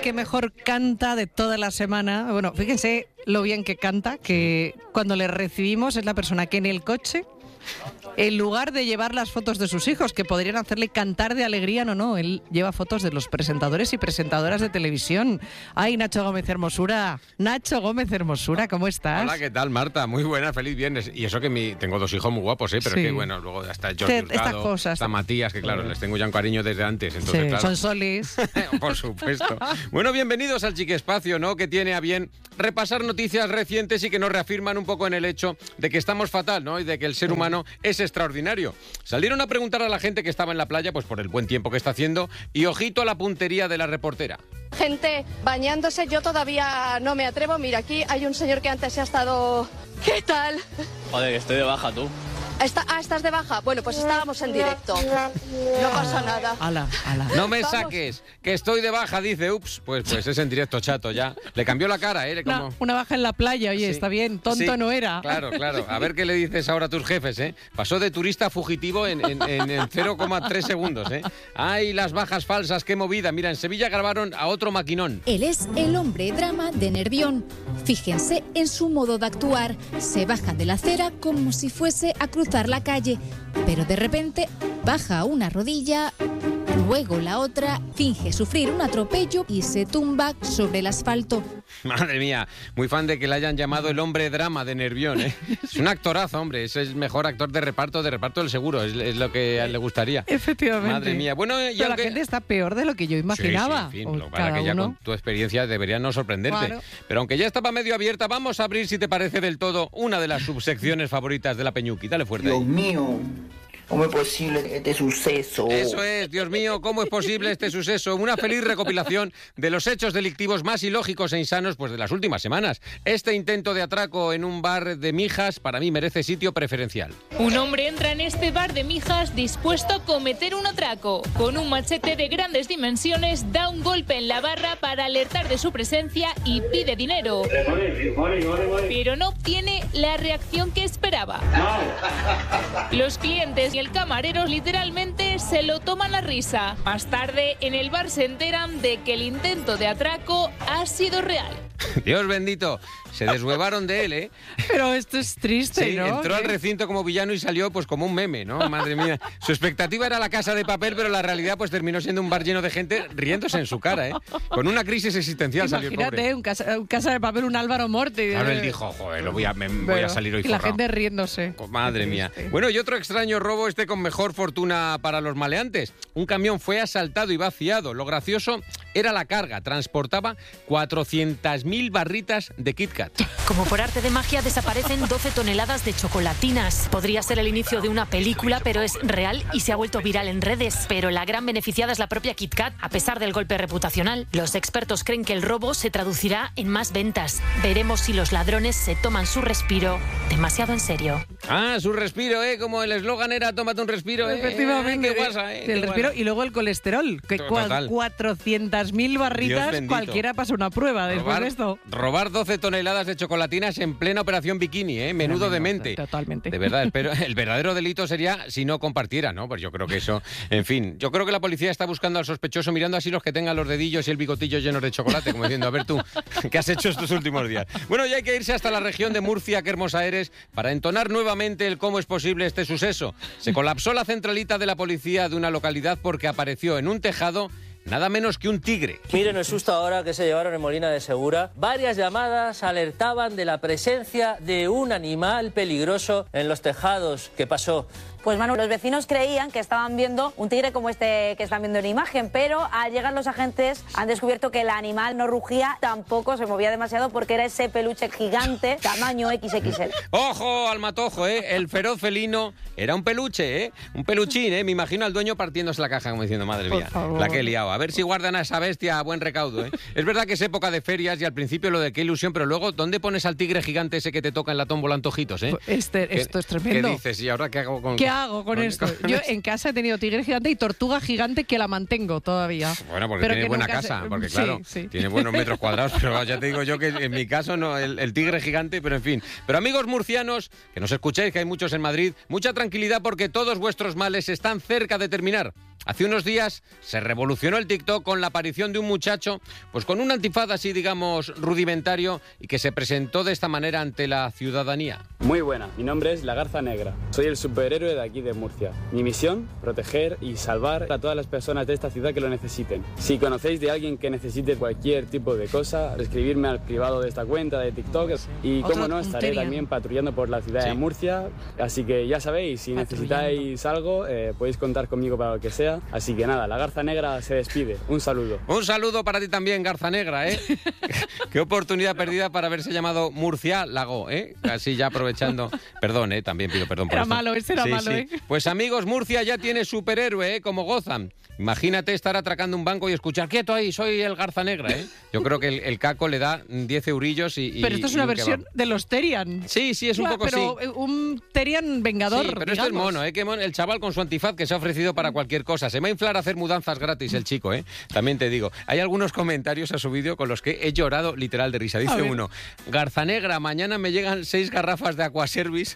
el que mejor canta de toda la semana. Bueno, fíjense lo bien que canta, que cuando le recibimos es la persona que en el coche, en lugar de llevar las fotos de sus hijos, que podrían hacerle cantar de alegría, no, él lleva fotos de los presentadores y presentadoras de televisión. Ay, Nacho Gómez Hermosura. Nacho Gómez Hermosura, ¿cómo estás? Hola, ¿qué tal, Marta? Muy buena, feliz viernes. Y eso que tengo dos hijos muy guapos, pero sí. es que, bueno, luego está Jordi Hurtado, está Matías, que claro, les tengo ya un cariño desde antes. Entonces, sí, claro, son solis. Por supuesto. Bueno, bienvenidos al Chiquespacio, ¿no? Que tiene a bien repasar noticias recientes y que nos reafirman un poco en el hecho de que estamos fatal, ¿no? Y de que el ser humano es extraordinario. Salieron a preguntar a la gente que estaba en la playa, pues por el buen tiempo que está haciendo, y ojito a la puntería de la reportera. Gente bañándose, yo todavía no me atrevo. Mira, aquí hay un señor que antes se ha estado... ¿Qué tal? Joder, que estoy de baja, tú. ¿Estás de baja? Bueno, pues estábamos en directo. No pasa nada. Ala. No me saques, que estoy de baja, dice. Ups, pues es en directo, chato, ya. Le cambió la cara, ¿eh? Como... Una baja en la playa, oye, sí. Está bien, tonto sí, no era. Claro. A ver qué le dices ahora a tus jefes, ¿eh? Pasó de turista a fugitivo en 0,3 segundos, ¿eh? ¡Ay, las bajas falsas, qué movida! Mira, en Sevilla grabaron a otro maquinón. Él es el hombre drama de Nervión. Fíjense en su modo de actuar. Se baja de la acera como si fuese a cruzar la calle, pero de repente baja una rodilla, luego la otra, finge sufrir un atropello y se tumba sobre el asfalto. Madre mía, muy fan de que le hayan llamado el hombre drama de Nervión, ¿eh? Es un actorazo, hombre, es el mejor actor de reparto del seguro, es lo que le gustaría. Efectivamente. Madre mía, bueno, pero la gente está peor de lo que yo imaginaba. Sí, en fin, para que ya con tu experiencia debería no sorprenderte. Claro. Pero aunque ya estaba medio abierta, vamos a abrir, si te parece del todo, una de las subsecciones favoritas de la Peñuqui. Dale fuerte. Dios mío. ¿Cómo es posible este suceso? Eso es, Dios mío, ¿cómo es posible este suceso? Una feliz recopilación de los hechos delictivos más ilógicos e insanos pues, de las últimas semanas. Este intento de atraco en un bar de Mijas para mí merece sitio preferencial. Un hombre entra en este bar de Mijas dispuesto a cometer un atraco. Con un machete de grandes dimensiones da un golpe en la barra para alertar de su presencia y pide dinero. Pero no obtiene la reacción que esperaba. Los clientes y el camarero literalmente se lo toman a risa. Más tarde, en el bar se enteran de que el intento de atraco ha sido real. Dios bendito, se deshuevaron de él, ¿eh? Pero esto es triste, sí, ¿no? Entró al recinto como villano y salió pues como un meme, ¿no? Madre mía. Su expectativa era la Casa de Papel, pero la realidad pues terminó siendo un bar lleno de gente riéndose en su cara, ¿eh? Con una crisis existencial. Imagínate, salió el pobre. Un casa de Papel, un Álvaro Morte. Claro, él dijo, joder, voy a salir hoy y la forrado. gente riéndose. Madre mía. Bueno, y otro extraño robo, con mejor fortuna para los maleantes. Un camión fue asaltado y vaciado. Lo gracioso era la carga. Transportaba 400.000 barritas de Kit Kat. Como por arte de magia desaparecen 12 toneladas de chocolatinas. Podría ser el inicio de una película, pero es real y se ha vuelto viral en redes. Pero la gran beneficiada es la propia Kit Kat, a pesar del golpe reputacional. Los expertos creen que el robo se traducirá en más ventas. Veremos si los ladrones se toman su respiro demasiado en serio. Ah, su respiro, como el eslogan era tómate un respiro, Efectivamente. Qué guasa, Sí, el respiro y luego el colesterol. Que 400.000 barritas, cualquiera pasa una prueba después de esto. Robar 12 toneladas de chocolatinas en plena operación bikini, menudo demente. Totalmente. De verdad, pero el verdadero delito sería si no compartiera, ¿no? Pues yo creo que eso, en fin, yo creo que la policía está buscando al sospechoso mirando así los que tengan los dedillos y el bigotillo llenos de chocolate, como diciendo, a ver tú, ¿qué has hecho estos últimos días? Bueno, ya hay que irse hasta la región de Murcia, qué hermosa eres, para entonar nuevamente el cómo es posible este suceso. Se colapsó la centralita de la policía de una localidad porque apareció en un tejado nada menos que un tigre. Miren el susto ahora que se llevaron en Molina de Segura. Varias llamadas alertaban de la presencia de un animal peligroso en los tejados. ¿Qué pasó? Pues Manu, los vecinos creían que estaban viendo un tigre como este que están viendo en imagen, pero al llegar los agentes han descubierto que el animal no rugía, tampoco se movía demasiado porque era ese peluche gigante, tamaño XXL. ¡Ojo al matojo, El feroz felino era un peluche, Un peluchín, Me imagino al dueño partiéndose la caja como diciendo, madre mía, la que he liado. A ver si guardan a esa bestia a buen recaudo, Es verdad que es época de ferias y al principio lo de qué ilusión, pero luego, ¿dónde pones al tigre gigante ese que te toca en la tómbola antojitos, Esto es tremendo. ¿Qué dices? ¿Y ahora qué hago con hago con esto? Yo en casa he tenido tigre gigante y tortuga gigante que la mantengo todavía. Bueno, porque tiene buena casa, porque claro, tiene buenos metros cuadrados, pero ya te digo yo que en mi caso no, el tigre gigante, pero en fin. Pero amigos murcianos, que nos escucháis, que hay muchos en Madrid, mucha tranquilidad porque todos vuestros males están cerca de terminar. Hace unos días se revolucionó el TikTok con la aparición de un muchacho, pues con un antifaz así, digamos, rudimentario y que se presentó de esta manera ante la ciudadanía. Muy buena, mi nombre es La Garza Negra. Soy el superhéroe de aquí de Murcia. Mi misión, proteger y salvar a todas las personas de esta ciudad que lo necesiten. Si conocéis de alguien que necesite cualquier tipo de cosa, escribirme al privado de esta cuenta de TikTok y, como no, estaré también patrullando por la ciudad de Murcia. Así que ya sabéis, si necesitáis algo, podéis contar conmigo para lo que sea. Así que nada, La Garza Negra se despide. Un saludo. Un saludo para ti también, Garza Negra, ¿eh? Qué oportunidad perdida para haberse llamado Murciálago, ¿eh? Así ya aprovechando. Perdón, también pido perdón por era esto. Malo, ese era malo, ¿eh? Pues amigos, Murcia ya tiene superhéroe, ¿eh? Como gozan. Imagínate estar atracando un banco y escuchar, quieto ahí, soy el Garza Negra, ¿eh? Yo creo que el caco le da 10 eurillos y pero esto es una versión de los Terian. Sí, es un poco pero sí. Un Terian vengador, sí, pero digamos. este es mono, ¿eh? El chaval con su antifaz que se ha ofrecido para cualquier cosa. Se me va a inflar a hacer mudanzas gratis el chico, ¿eh? También te digo. Hay algunos comentarios a su vídeo con los que he llorado literal de risa. Dice uno, Garza Negra, mañana me llegan 6 garrafas de Aquaservice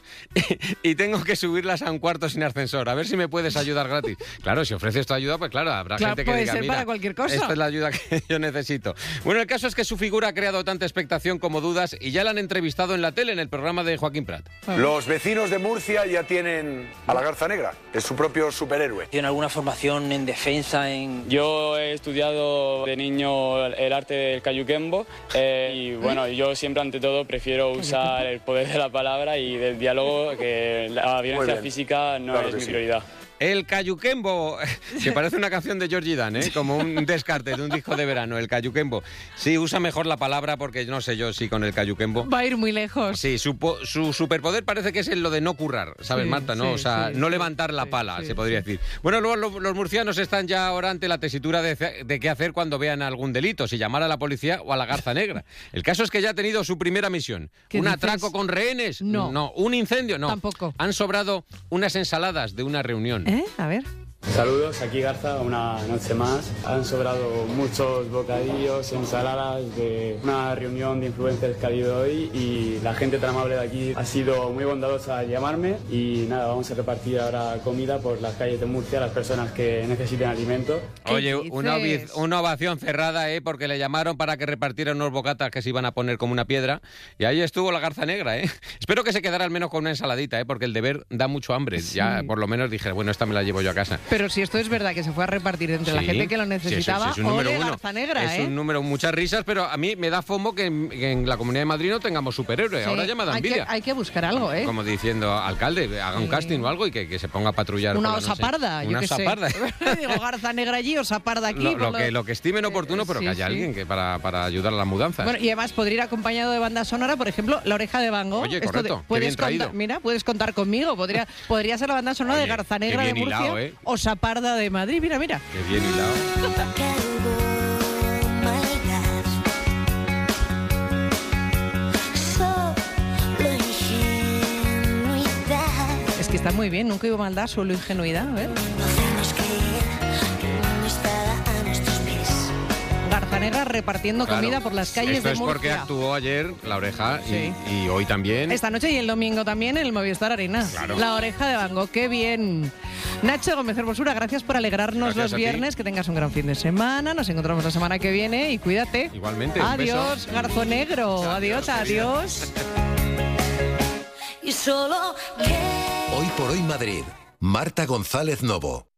y tengo que subirlas a un cuarto sin ascensor. A ver si me puedes ayudar gratis. Claro, si ofreces tu ayuda, pues claro, habrá gente que diga, mira, para cualquier cosa. Esta es la ayuda que yo necesito. Bueno, el caso es que su figura ha creado tanta expectación como dudas y ya la han entrevistado en la tele, en el programa de Joaquín Prat. Los vecinos de Murcia ya tienen a la Garza Negra, es su propio superhéroe. ¿Tiene alguna formación en defensa? Yo he estudiado de niño el arte del cayuquembo y bueno, yo siempre ante todo prefiero usar el poder de la palabra y del diálogo, que la violencia física no es mi prioridad. El cayuquembo, que parece una canción de Georgie Dan, ¿eh? Como un descarte de un disco de verano, el cayuquembo. Sí, usa mejor la palabra porque no sé yo si con el cayuquembo va a ir muy lejos. Sí, su superpoder parece que es lo de no currar, ¿sabes, sí, Marta? ¿No? O sea, no levantar la pala, se podría decir. Bueno, luego los murcianos están ya ahora ante la tesitura de qué hacer cuando vean algún delito, si llamar a la policía o a la Garza Negra. El caso es que ya ha tenido su primera misión. ¿Un atraco con rehenes? No. ¿Un incendio? No. Tampoco. Han sobrado unas ensaladas de una reunión. A ver. Saludos, aquí Garza, una noche más. Han sobrado muchos bocadillos, ensaladas de una reunión de influencers que ha habido hoy y la gente tan amable de aquí ha sido muy bondadosa al llamarme y nada, vamos a repartir ahora comida por las calles de Murcia a las personas que necesiten alimento. Oye, una ovación cerrada, porque le llamaron para que repartiera unos bocatas que se iban a poner como una piedra y ahí estuvo la Garza Negra, Espero que se quedara al menos con una ensaladita, porque el deber da mucho hambre. Sí. Ya por lo menos dije, bueno, esta me la llevo yo a casa. Pero si esto es verdad que se fue a repartir entre la gente que lo necesitaba, es un número ole uno. Garza Negra, Es un número, muchas risas, pero a mí me da fomo que en la Comunidad de Madrid no tengamos superhéroe. Sí. Ahora ya me da envidia. Hay que buscar algo, Como diciendo, alcalde, haga un casting o algo y que se ponga a patrullar. Una osa parda, yo qué sé. Digo, Garza Negra allí, osa parda aquí. Lo que estimen oportuno, pero que haya alguien que para ayudar a la mudanza. Bueno, y además podría ir acompañado de banda sonora, por ejemplo, La Oreja de Van Gogh. Oye, correcto, qué bien traído. Mira, puedes contar conmigo. Podría ser la banda sonora de Garza Negra de Murcia, hilado, osa parda de Madrid. Mira. Qué bien hilado. Es que está muy bien, nunca hubo maldad, solo ingenuidad. A ver. Garza Negra repartiendo comida por las calles de Murcia. Esto es porque actuó ayer La Oreja y hoy también. Esta noche y el domingo también en el Movistar Arena. Claro. La Oreja de Van Gogh, qué bien. Nacho Gómez Hermosura, gracias por alegrarnos los viernes. Que tengas un gran fin de semana. Nos encontramos la semana que viene y cuídate. Igualmente. Adiós, Garzo Negro. Adiós. Y solo Hoy por hoy Madrid. Marta González Novo.